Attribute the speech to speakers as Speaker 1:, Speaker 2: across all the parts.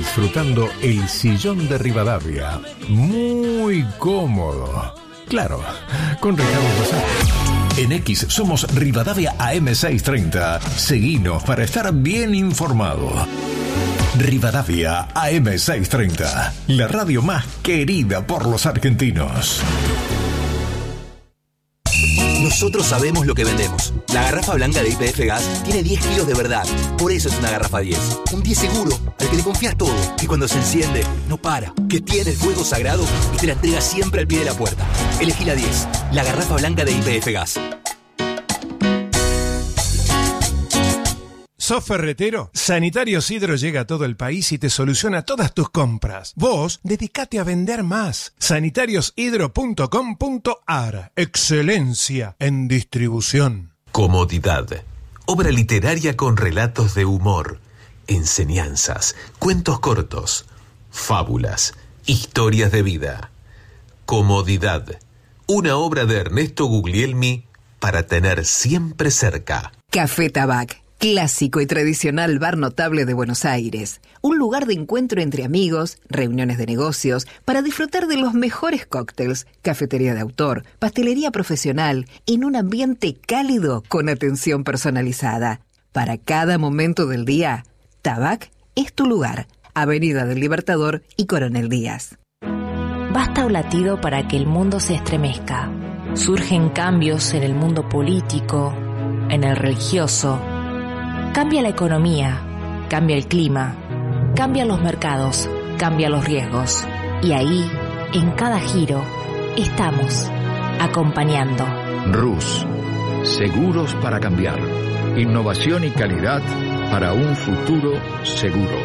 Speaker 1: disfrutando el sillón de Rivadavia. Muy cómodo. Claro, con Ricardo Rosati. En X somos Rivadavia AM630. Seguinos para estar bien informado. Rivadavia AM630, la radio más querida por los argentinos.
Speaker 2: Nosotros sabemos lo que vendemos. La garrafa blanca de YPF Gas tiene 10 kilos de verdad. Por eso es una garrafa 10. Un 10 seguro, al que le confías todo. Que cuando se enciende, no para. Que tiene el fuego sagrado y te la entrega siempre al pie de la puerta. Elegí la 10. La garrafa blanca de YPF Gas.
Speaker 3: ¿Sos ferretero? Sanitarios Hidro llega a todo el país y te soluciona todas tus compras. Vos, dedicate a vender más. sanitariosHidro.com.ar. Excelencia en distribución.
Speaker 4: Comodidad. Obra literaria con relatos de humor, enseñanzas, cuentos cortos, fábulas, historias de vida. Comodidad. Una obra de Ernesto Guglielmi para tener siempre cerca.
Speaker 5: Café Tabac. Clásico y tradicional bar notable de Buenos Aires. Un lugar de encuentro entre amigos, reuniones de negocios, para disfrutar de los mejores cócteles, cafetería de autor, pastelería profesional, en un ambiente cálido con atención personalizada. Para cada momento del día, Tabac es tu lugar. Avenida del Libertador y Coronel Díaz.
Speaker 6: Basta un latido para que el mundo se estremezca. Surgen cambios en el mundo político, en el religioso. Cambia la economía, cambia el clima, cambian los mercados, cambian los riesgos. Y ahí, en cada giro, estamos acompañando.
Speaker 7: RUS, seguros para cambiar. Innovación y calidad para un futuro seguro.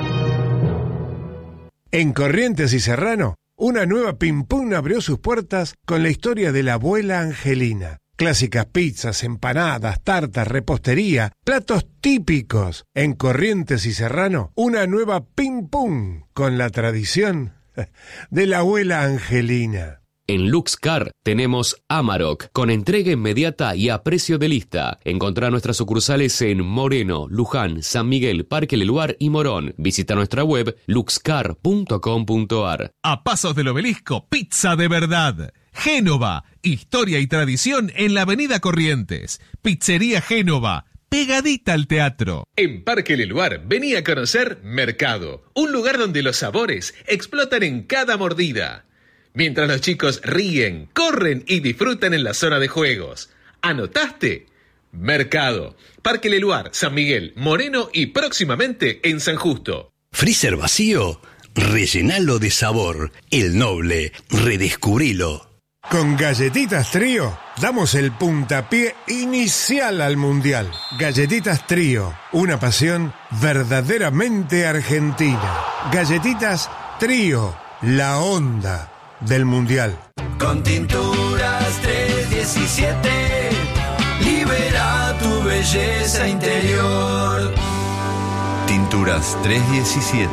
Speaker 3: En Corrientes y Serrano, una nueva Pim Pum abrió sus puertas con la historia de la abuela Angelina. Clásicas pizzas, empanadas, tartas, repostería, platos típicos. En Corrientes y Serrano, una nueva Pim Pum con la tradición de la abuela Angelina.
Speaker 8: En Luxcar tenemos Amarok, con entrega inmediata y a precio de lista. Encontrá nuestras sucursales en Moreno, Luján, San Miguel, Parque Leluar y Morón. Visita nuestra web luxcar.com.ar.
Speaker 9: A pasos del Obelisco, pizza de verdad. Génova, historia y tradición en la Avenida Corrientes. Pizzería Génova, pegadita al teatro.
Speaker 10: En Parque Leluar, vení a conocer Mercado, un lugar donde los sabores explotan en cada mordida. Mientras los chicos ríen, corren y disfrutan en la zona de juegos. ¿Anotaste? Mercado, Parque Leluar, San Miguel, Moreno y próximamente en San Justo.
Speaker 11: ¿Freezer vacío? Rellenalo de sabor. El Noble, redescubrilo.
Speaker 3: Con Galletitas Trío, damos el puntapié inicial al Mundial. Galletitas Trío, una pasión verdaderamente argentina. Galletitas Trío, la onda del Mundial.
Speaker 12: Con Tinturas 317, libera tu belleza interior.
Speaker 13: Tinturas 317.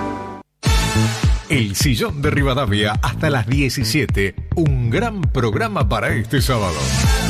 Speaker 1: El sillón de Rivadavia hasta las 17. Un gran programa para este sábado.